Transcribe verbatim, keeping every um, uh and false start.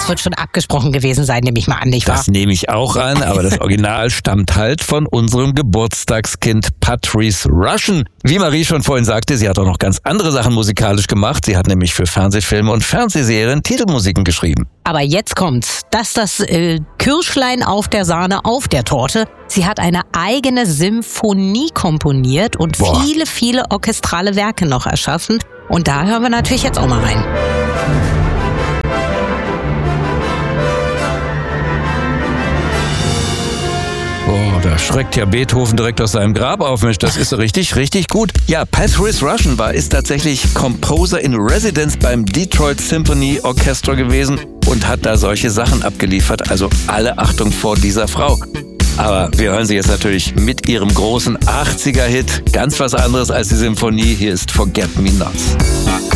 das wird schon abgesprochen gewesen sein, nehme ich mal an, nicht wahr? Das nehme ich auch an, aber das Original stammt halt von unserem Geburtstagskind Patrice Rushen. Wie Marie schon vorhin sagte, sie hat auch noch ganz andere Sachen musikalisch gemacht. Sie hat nämlich für Fernsehfilme und Fernsehserien Titelmusiken geschrieben. Aber jetzt kommt's. Das ist das äh, Kirschlein auf der Sahne auf der Torte. Sie hat eine eigene Symphonie komponiert und Boah. viele, viele orchestrale Werke noch erschaffen. Und da hören wir natürlich jetzt auch mal rein. Oh, da schreckt ja Beethoven direkt aus seinem Grab auf, Mensch, das ist so richtig, richtig gut. Ja, Patrice Rushen war, ist tatsächlich Composer in Residence beim Detroit Symphony Orchestra gewesen und hat da solche Sachen abgeliefert, also alle Achtung vor dieser Frau. Aber wir hören sie jetzt natürlich mit ihrem großen achtziger-Hit, ganz was anderes als die Symphonie, hier ist Forget Me Not.